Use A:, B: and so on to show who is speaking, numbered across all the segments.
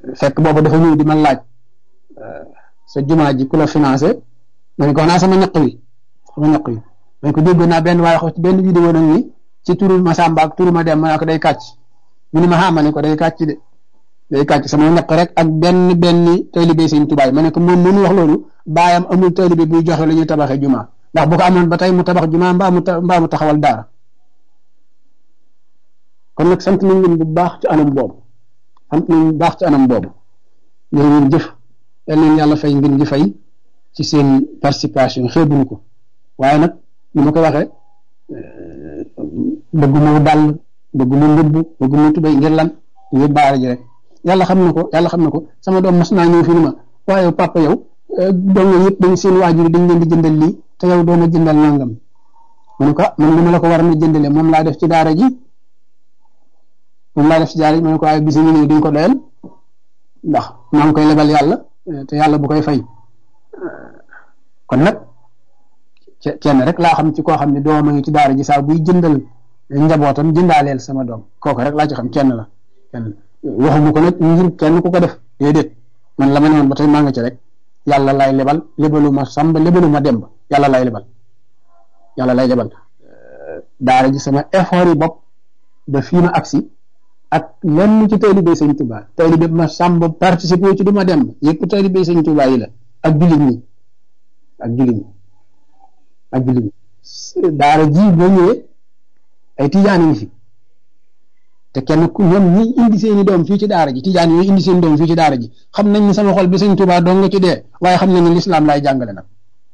A: fekk boobu dafa ñëw di ma laaj sa jumaa ji ku la financé ma ne ko xanaa sama ñaq wi ma ne ko dégg naa benn waaye wax ci benn vidéo nag ni ci turu ma Samba ak turu ma dem ma ne ko day kàcc mu ne ma xaama ne ko day kàcc de day kàcc sama ñaq rek ak benn taalibe Sëñ Tuubaa ma ne ko moom mënu wax loolu baayam amul taalibe buy joxe la ñuy tabaxee jumaa ndax bu ko amoon ba tey mu tabax jumaa mbaa mu taxawal daara kon nag sant nañ leen bu baax ci anam boobu ñoo ngeen jëf yal leen yàlla fay ngeen di fay ci seen participation xeebuñu ko waaye nag ni ma ko waxee bëgguma dàll bëgguma mbubb bëgguma tubéy ngir lan ngir baara ji rek yàlla xam na ko sama doom mas naa ñëw fi ni ma waaye papa yow doom yëpp dañ seen waajur dañ leen di jëndal lii te yow doon a jëndal nangam ma ne ko man li ma la ko war a jëndale moom laa def ci daara ji ma ne ko waaye bis ñu ñëw duñ ko doyal ndax maa ngi koy lebal yàlla te yàlla bu koy fay kon nag kenn rek laa xam ci koo xam ne doom a ngi ci daara ji saa buy jëndal njabootam jëndaaleel sama doom kooku rek laa ci xam kenn waxuma ko nag ngir kenn ku ko def déedéet man la ma ne woon ba tey maa nga ci rek yàlla lay lebal lebalu ma Samba lebalu ma Demba yàlla lay lebal daara ji sama effort yi bopp de fii ma agsi ak lenn ci taalibe Sëñ Tuubaa taalibe ma Samba participer ci du ma Demba yëpp taalibe Sëñ Tuubaa yi la ak jullit ñi daara ji boo ñëwee ay tijaan ngi fi te kenn ku ñoom ñi indi seeni doom fii ci daara ji tijaan yooyu indi seen doom fii ci daara ji xam nañ ni sama xol bi Sëñ Tuubaa dong nga ci dee waaye xam nañ ni lislaam laay jàngale nag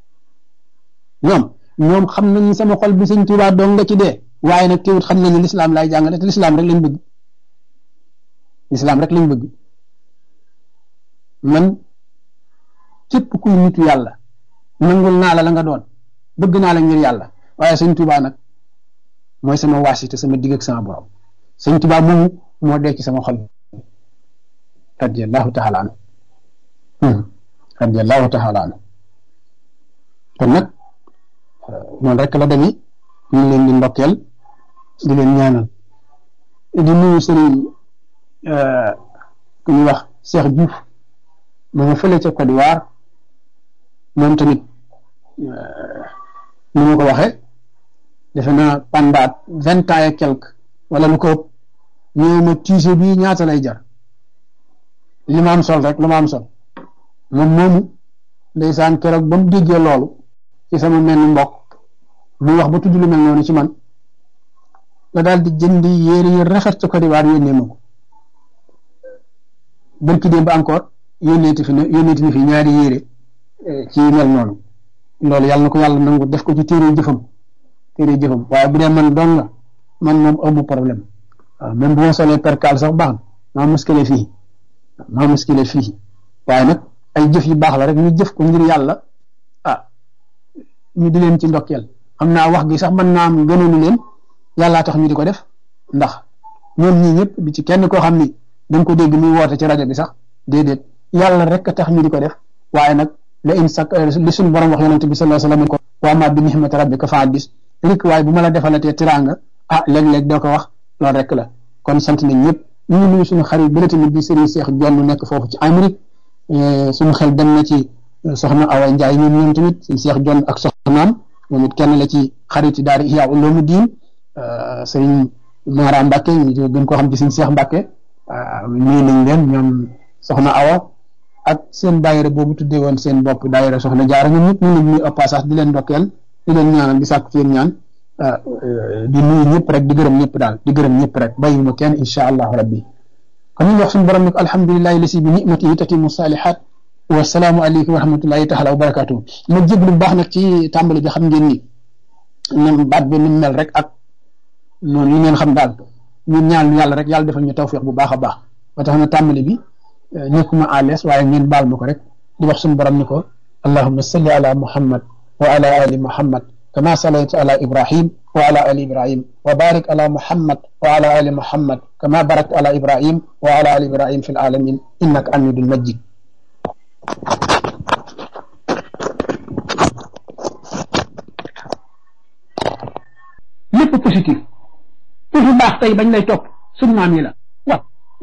A: ñoom xam nañ ni sama xol bi Sëñ Tuubaa dong nga ci dee waaye nag teewut xam nañ ni lislaam laay jàngale te lislaam rek lañ bëgg man képp kuy nitu yàlla nangul naa la nga doon bëgg naa la ngir yàlla waaye Sëñ Tuubaa nag mooy sama waasite sama digg ak sama borom Sëñ Tuubaa moomu moo dee ci sama xol radiyallahu taala anhu kon nag noonu rek la demee ñu ngi leen di ndokkeel di leen ñaanal di nuyu sëriñ ku ñuy wax Cheikh Diouf ma nga fële ca Côte d'Ivoire moom tamit ni ma ko waxee defe naa pendant 20 ans et quelque wala lu ko ëpp ñëw ma tiise bi ñaata lay jar li ma am sol rek lu ma am sol moom moomu ndeysaan keroog ba mu déggee loolu ci sama mel mbokk muy wax ba tudd lu mel noonu ci man la daal di jëndi yére yu rafet ca Côte d'Ivoire yónnee ma ko bërki démb encore yónneeti ni fi ñaari yére ci mel noonu loolu yàlla na ko yàlla nangu def ko ci téere jëfam waaye bu dee man doon la man moom amu problème waaw même bu ma solee percal sax baax na maa muskile fii waaye nag ay jëf yu baax la rek ñu jëf ko ngir yàlla ñu di leen ci ndokkeel xam naa wax gi sax mën naa am gënoonu leen yàllaa tax ñu di ko def ndax ñoom ñii ñëpp bi ci kenn koo xam ni da nga ko dégg muy woote ci rajo bi sax déedéet yàlla rek a tax ñu di ko def waaye nag la in sak li suñu borom wax yonente bi sallallahu alayhi wasallam ko wa ma bi nihmati rabbika fa haddis rik waaye bu ma la defalatee tiraanga léeg-léeg doo ko wax loolu rek la kon sant nañ ñëpp ñu ngi nuyu suñu xarit bi la tamit di Serigne Cheikh Jonn nekk foofu ci Amérique suñu xel dem na ci soxna Awa Ndiaye ñoom tamit Serigne Cheikh Jonn ak soxnaam moom it kenn la ci xarit daara Ihya Ulumuddin Serigne Mara Mbacke ñu gën koo xam ci Serigne Cheikh Mbacke nuyu nañ leen ñoom soxna Awa ak seen daayira boobu tuddee woon seen bopp daayira soxna Jaara ñoom ñëpp ñu ngi nuyu au passage di leen ndokkeel di leen ñaanal di sàkku ci yéen ñaan di nuyu ñëpp rek di gërëm ñëpp rek bàyyiwuma kenn insha allahu rabbi kon ñu wax suñu borom nag alhamdulillahi lasi bi ni'matihi tatimu salihat wa salaamu aleykum wa rahmatullahi taala wa barakatuh ma jéglu bu baax nag ci tàmbali bi xam ngeen ni nem baat bi ni mel rek ak noonu li ngeen xam daal ñun ñaan yàlla rek yàlla defal ñu tawfiq bu baax a baax ba tax na tàmbali bi nekkuma à l'aise waaye ngeen baal ma ko rek di wax suñu borom ni ko allahumma salli ala muhammad wa ala ali muhammad kama sallayta ala ibrahim wa ala ali ibrahim wa barik ala muhammad wa ala ali muhammad kama barakta ala ibrahim wa ala ali ibrahim fil alamin innaka hamidul majid lépp positif toujours baax tey bañ lay topp suñu maam yi la